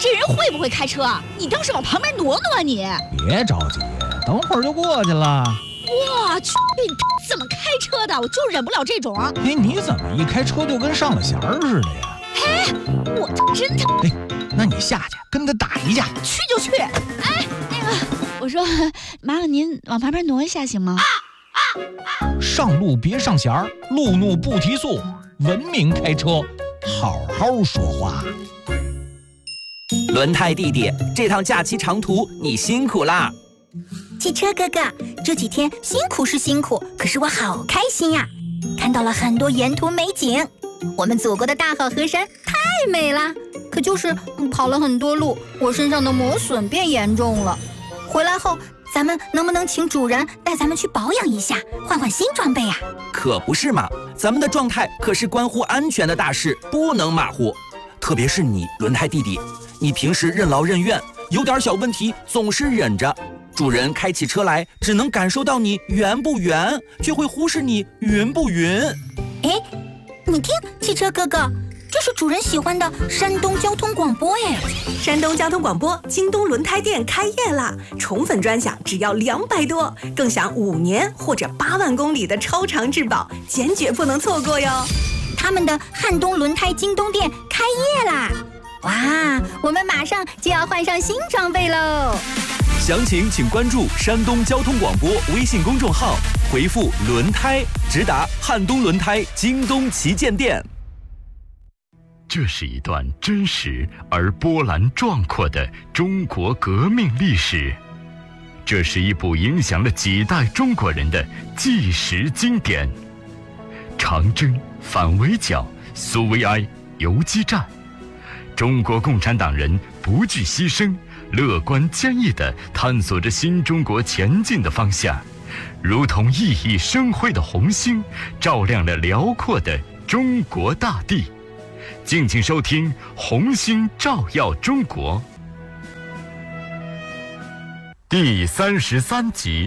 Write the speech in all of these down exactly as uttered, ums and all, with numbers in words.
这人会不会开车？你倒是往旁边挪挪啊你！ 别着急，等会儿就过去了。 我去，你怎么开车的？我就忍不了这种。 哎，你怎么一开车就跟上了弦儿似的呀？ 哎，我真的…… 哎，那你下去跟他打一架。 去就去。哎，那个，我说，麻烦您往旁边挪一下行吗？啊啊啊、上路别上弦儿，路怒不提速，文明开车，好好说话。 轮胎弟弟，这趟假期长途你辛苦啦！ 汽车哥哥，这几天辛苦是辛苦，可是我好开心呀！看到了很多沿途美景，我们祖国的大好河山太美了。可就是跑了很多路，我身上的磨损变严重了。回来后，咱们能不能请主人带咱们去保养一下，换换新装备呀？ 可不是嘛，咱们的状态可是关乎安全的大事，不能马虎。特别是你，轮胎弟弟，你平时任劳任怨，有点小问题总是忍着。主人开起车来，只能感受到你圆不圆，却会忽视你匀不匀。 哎，你听，汽车哥哥，这是主人喜欢的山东交通广播哎！ 山东交通广播京东轮胎店开业啦，宠粉专享只要两百多，更享五年或者八万公里的超长质保，坚决不能错过哟！ 他们的汉东轮胎京东店开业啦！哇，我们马上就要换上新装备喽！ 详情请关注山东交通广播微信公众号，回复轮胎直达汉东轮胎京东旗舰店。 这是一段真实而波澜壮阔的中国革命历史，这是一部影响了几代中国人的纪实经典。长征、反围剿、苏维埃、游击战，中国共产党人不惧牺牲，乐观坚毅地探索着新中国前进的方向，如同熠熠生辉的红星，照亮了辽阔的中国大地。敬请收听《红星照耀中国》第三十三集。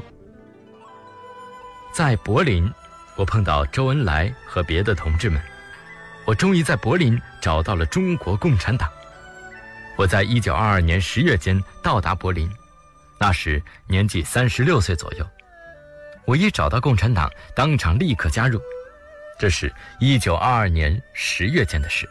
在柏林，我碰到周恩来和别的同志们，我终于在柏林找到了中国共产党。我在一九二二年十月间到达柏林，那时年纪三十六岁左右。我一找到共产党，当场立刻加入。这是一九二二年十月间的事。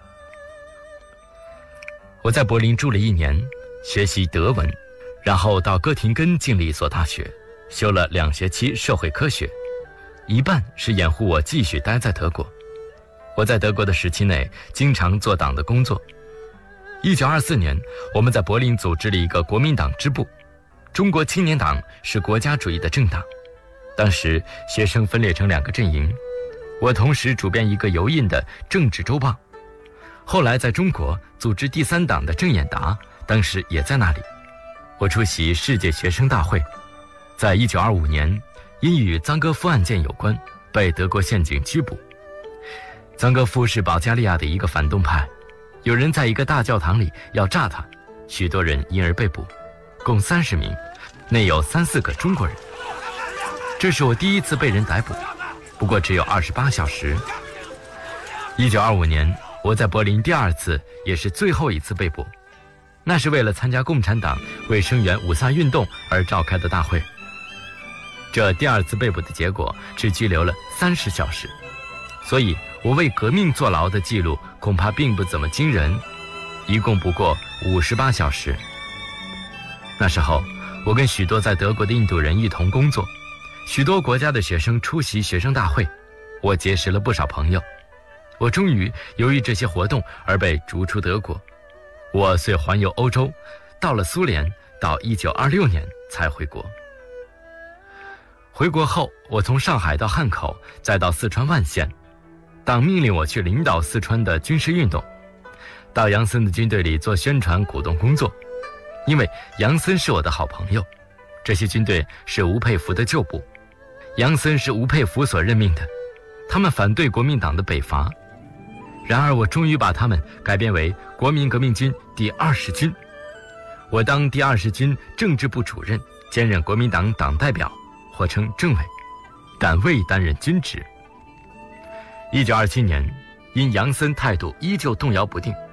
我在柏林住了一年，学习德文，然后到哥廷根进了一所大学，修了两学期社会科学，一半是掩护我继续待在德国。我在德国的时期内经常做党的工作。一九二四年，我们在柏林组织了一个国民党支部。中国青年党是国家主义的政党，当时学生分裂成两个阵营，我同时主编一个油印的政治周报。后来在中国组织第三党的郑演达，当时也在那里。我出席世界学生大会，在一九二五年因与臧戈夫案件有关，被德国宪警拘捕。臧戈夫是保加利亚的一个反动派，有人在一个大教堂里要炸他，许多人因而被捕，共三十名，内有三四个中国人。这是我第一次被人逮捕，不过只有二十八小时。一九二五年，我在柏林第二次也是最后一次被捕，那是为了参加共产党为声援五卅运动而召开的大会。这第二次被捕的结果只拘留了三十小时，所以我为革命坐牢的记录恐怕并不怎么惊人，一共不过五十八小时。那时候我跟许多在德国的印度人一同工作，许多国家的学生出席学生大会，我结识了不少朋友。我终于由于这些活动而被逐出德国，我遂环游欧洲，到了苏联，到一九二六年才回国。回国后，我从上海到汉口，再到四川万县，党命令我去领导四川的军事运动，到杨森的军队里做宣传鼓动工作。因为杨森是我的好朋友，这些军队是吴佩孚的旧部，杨森是吴佩孚所任命的，他们反对国民党的北伐。然而我终于把他们改编为国民革命军第二十军，我当第二十军政治部主任，兼任国民党党代表，或称政委，但未担任军职。一九二七年，因杨森态度依旧动摇不定，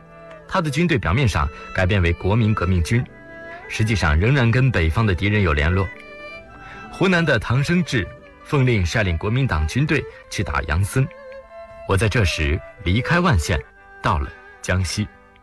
他的军队表面上改编为国民革命军，实际上仍然跟北方的敌人有联络。湖南的唐生智奉令率领国民党军队去打杨森，我在这时离开万县，到了江西。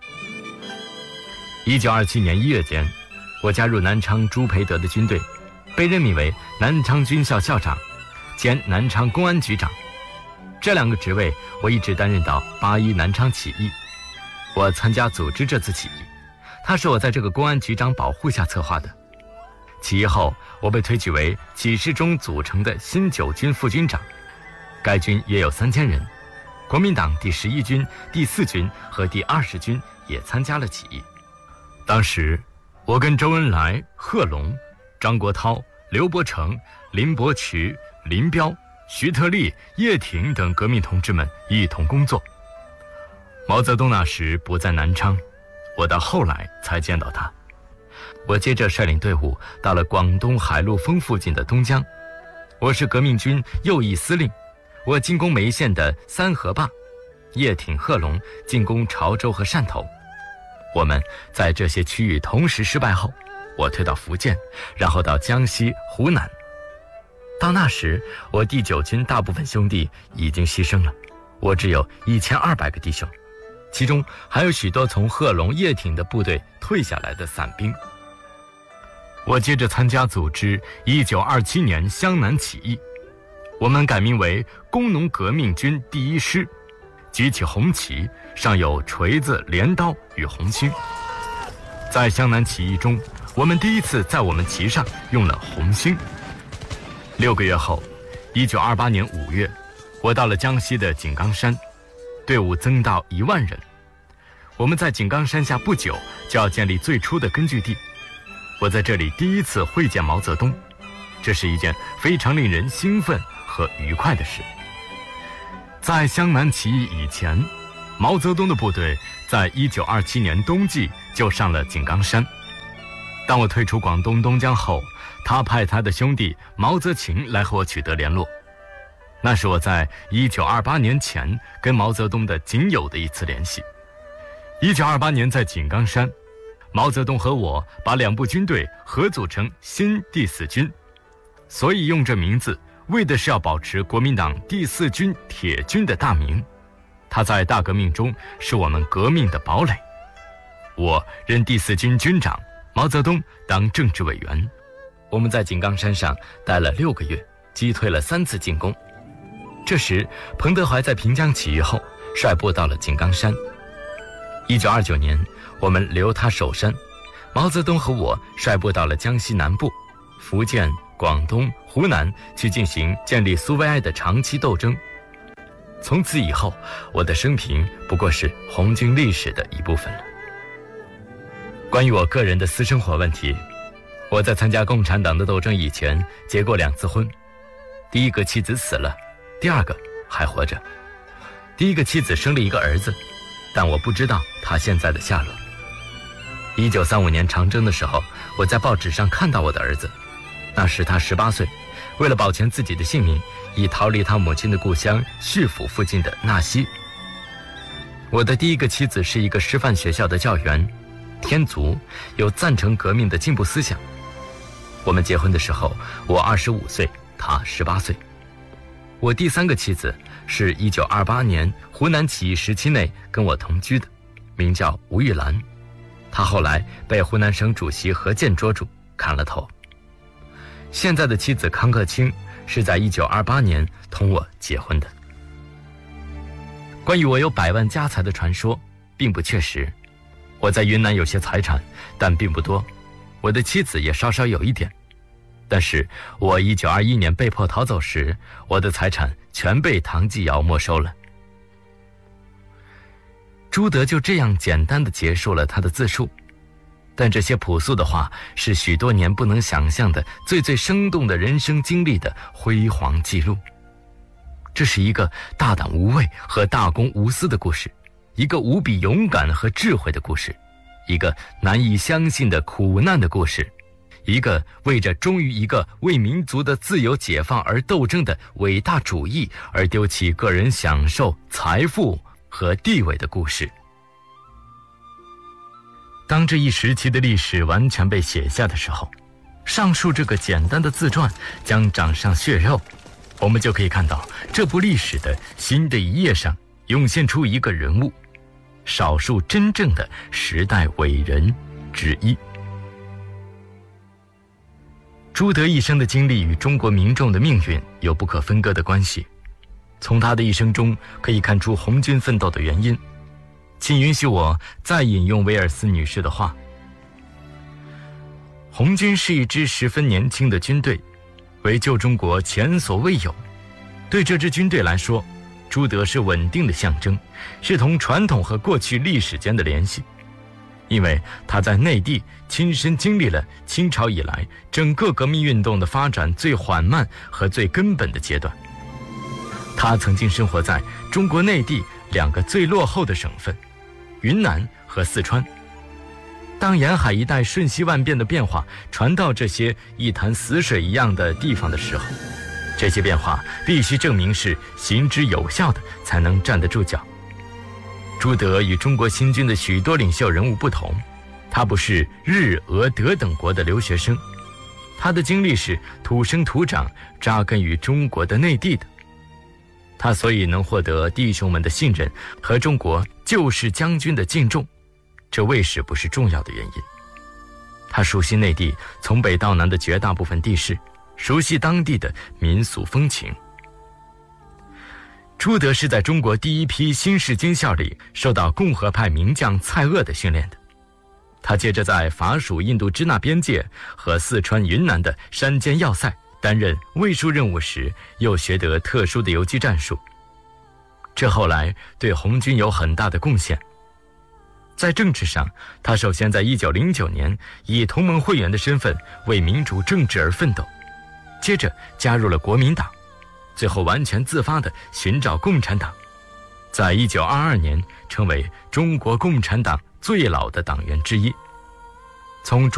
一九二七年一月间，我加入南昌朱培德的军队，被任命为南昌军校校长兼南昌公安局长。这两个职位我一直担任到八一南昌起义。我参加组织这次起义，它是我在这个公安局长保护下策划的。起义后，我被推举为起事中组成的新九军副军长，该军约有三千人。国民党第十一军、第四军和第二十军也参加了起义。当时，我跟周恩来、贺龙、张国焘、刘伯承、林伯渠、林彪、徐特立、叶挺等革命同志们一同工作。毛泽东那时不在南昌，我到后来才见到他。我接着率领队伍到了广东海陆丰附近的东江，我是革命军右翼司令，我进攻梅县的三河坝，叶挺、贺龙进攻潮州和汕头。我们在这些区域同时失败后，我退到福建，然后到江西、湖南。到那时，我第九军大部分兄弟已经牺牲了，我只有一千二百个弟兄，其中还有许多从贺龙、叶挺的部队退下来的散兵。我接着参加组织一九二七年湘南起义，我们改名为工农革命军第一师，举起红旗，上有锤子、镰刀与红星。在湘南起义中，我们第一次在我们旗上用了红星。六个月后，一九二八年五月，我到了江西的井冈山，队伍增到一万人。我们在井冈山下不久就要建立最初的根据地。我在这里第一次会见毛泽东，这是一件非常令人兴奋和愉快的事。在湘南起义以前，毛泽东的部队在一九二七年冬季就上了井冈山。当我退出广东东江后，他派他的兄弟毛泽勤来和我取得联络。那是我在一九二八年前跟毛泽东的仅有的一次联系。一九二八年在井冈山，毛泽东和我把两部军队合组成新第四军，所以用这名字为的是要保持国民党第四军铁军的大名。他在大革命中是我们革命的堡垒。我任第四军军长，毛泽东当政治委员。我们在井冈山上待了六个月，击退了三次进攻。这时彭德怀在平江起义后率部到了井冈山。一九二九年，我们留他守山，毛泽东和我率部到了江西南部、福建、广东、湖南去进行建立苏维埃的长期斗争。从此以后，我的生平不过是红军历史的一部分了。关于我个人的私生活问题，我在参加共产党的斗争以前结过两次婚，第一个妻子死了，第二个还活着。第一个妻子生了一个儿子，但我不知道他现在的下落。一九三五年长征的时候，我在报纸上看到我的儿子，那时他十八岁，为了保全自己的性命，已逃离他母亲的故乡叙府附近的纳西。我的第一个妻子是一个师范学校的教员，天族，有赞成革命的进步思想。我们结婚的时候，我二十五岁，他十八岁。我第三个妻子是一九二八年湖南起义时期内跟我同居的，名叫吴玉兰。她后来被湖南省主席何键捉住，砍了头。现在的妻子康克清是在一九二八年同我结婚的。关于我有百万家财的传说并不确实，我在云南有些财产，但并不多。我的妻子也稍稍有一点，但是我一九二一年被迫逃走时，我的财产全被唐继尧没收了。朱德就这样简单地结束了他的自述，但这些朴素的话是许多年不能想象的最最生动的人生经历的辉煌记录。这是一个大胆无畏和大公无私的故事，一个无比勇敢和智慧的故事，一个难以相信的苦难的故事，一个为着忠于一个为民族的自由解放而斗争的伟大主义而丢弃个人享受、财富和地位的故事。 当这一时期的历史完全被写下的时候，上述这个简单的自传将长上血肉，我们就可以看到这部历史的新的一页上涌现出一个人物，少数真正的时代伟人之一。朱德一生的经历与中国民众的命运有不可分割的关系，从他的一生中可以看出红军奋斗的原因。请允许我再引用威尔斯女士的话：红军是一支十分年轻的军队，为救中国前所未有。对这支军队来说，朱德是稳定的象征，是同传统和过去历史间的联系。因为他在内地亲身经历了清朝以来整个革命运动的发展最缓慢和最根本的阶段。他曾经生活在中国内地两个最落后的省份云南和四川。当沿海一带瞬息万变的变化传到这些一潭死水一样的地方的时候，这些变化必须证明是行之有效的，才能站得住脚。朱德与中国新军的许多领袖人物不同，他不是日俄德等国的留学生，他的经历是土生土长扎根于中国的内地的。他所以能获得弟兄们的信任和中国救世将军的敬重，这未使不是重要的原因。他熟悉内地从北到南的绝大部分地势，熟悉当地的民俗风情。朱德是在中国第一批新式军校里受到共和派名将蔡锷的训练的。他接着在法属印度支那边界和四川云南的山间要塞担任卫戍任务时，又学得特殊的游击战术，这后来对红军有很大的贡献。在政治上，他首先在一九零九年以同盟会员的身份为民主政治而奋斗，接着加入了国民党，最后完全自发地寻找共产党，在一九二二年成为中国共产党最老的党员之一。从